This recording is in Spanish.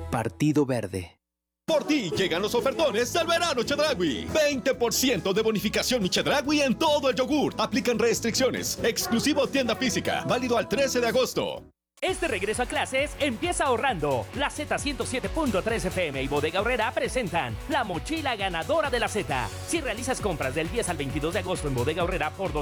Partido Verde. Por ti llegan los ofertones del verano Chedraui. 20% de bonificación mi Chedraui en todo el yogur. Aplican restricciones. Exclusivo tienda física. Válido al 13 de agosto. Este regreso a clases empieza ahorrando. La Z107.3 FM y Bodega Aurrera presentan la mochila ganadora de la Z. Si realizas compras del 10 al 22 de agosto en Bodega Aurrera por